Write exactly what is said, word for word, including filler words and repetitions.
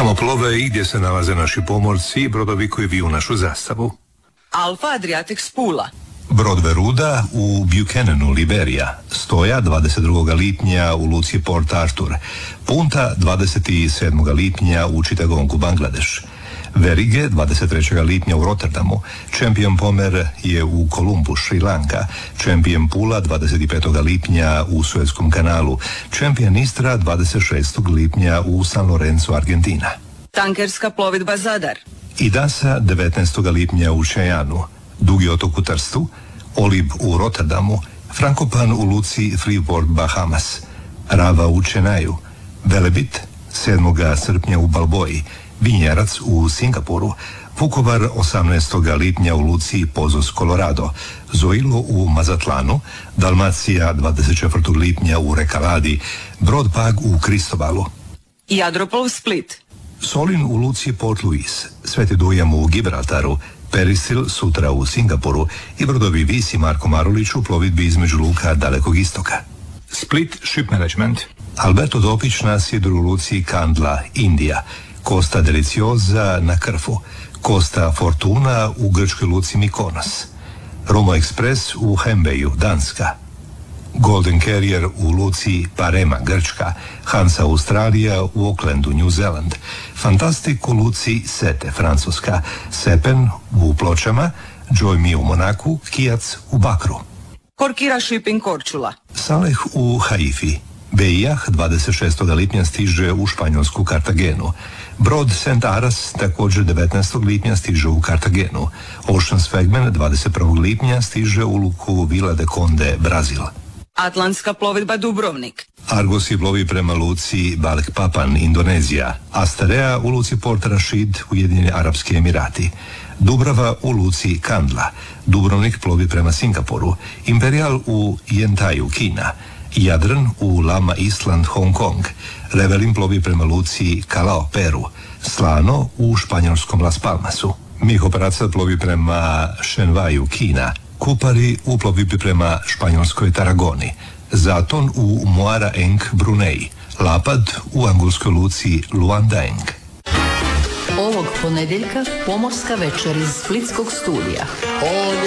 Kamo plove i gdje se nalaze naši pomorci i brodovi koji viju našu zastavu? Alfa Adriatic Pula. Brod Veruda u Buchananu, Liberija, stoja dvadeset drugog lipnja u luci Port Arthur, Punta dvadeset sedmog lipnja u Chittagongu, Bangladeš, Verige dvadeset trećeg lipnja u Rotterdamu, Champion Pomer je u Kolumbu, Šri Lanka, Champion Pula dvadeset petog lipnja u Suetskom kanalu, Champion Istra dvadeset šestog lipnja u San Lorenzo, Argentina. Tankerska plovidba Zadar. Idasa devetnaestog lipnja u Čajanu, Dugi otok u Trstu, Olib u Rotterdamu, Frankopan u luci Freeport, Bahamas, Rava u Čenaju, Velebit sedmog srpnja u Balboji, Vinjerac u Singapuru, Vukovar osamnaestog lipnja u luci Pozos, Colorado, Zoilo u Mazatlanu, Dalmacija dvadeset četvrtog lipnja u Rekaladi, Brod Pag u Kristobalu. Jadroplov Split. Solin u luci Port Louis, Sveti Dujam u Gibraltaru, Perisil sutra u Singapuru i brodovi Vis i Marko Marulić u plovidbi između luka Dalekog istoka. Split Ship Management. Alberto Dopić na sidru luci Kandla, Indija, Costa Deliciosa na Krfu, Costa Fortuna u grčkoj luci Mikonos, Romo Express u Hembeju, Danska, Golden Carrier u luci Parema, Grčka, Hansa Australija u Aucklandu, New Zealand, Fantastic u luci Sete, Francuska, Sepen u Pločama, Joy Me u Monaku, Kijac u Bakru. Korkira Shipping Korčula. Saleh u Haifi, Bejah dvadeset šestog lipnja stiže u španjolsku Kartagenu. Brod Saint Aras također devetnaestog lipnja stiže u Kartagenu. Ocean Swagman dvadeset prvog lipnja stiže u luku Vila de Conde, Brazil. Atlantska plovidba Dubrovnik. Argos je plovi prema luci Balikpapan, Indonezija. Asterea u luci Port Rashid, Ujedinjeni Arapski Emirati. Dubrava u luci Kandla. Dubrovnik plovi prema Singapuru. Imperial u Yentaju, Kina. Jadran u Lama Island, Hong Kong. Revelin plovi prema luci Callao, Peru. Slano u španjolskom Las Palmasu. Mih operacija plovi prema Shenvaju, Kina. Kupari u plovidbi prema španjolskoj Taragoni. Zaton u Muara Eng, Brunei. Lapad u angolskoj luci Luanda-Eng. Ovog ponedjeljka pomorska večer iz splitskog studija.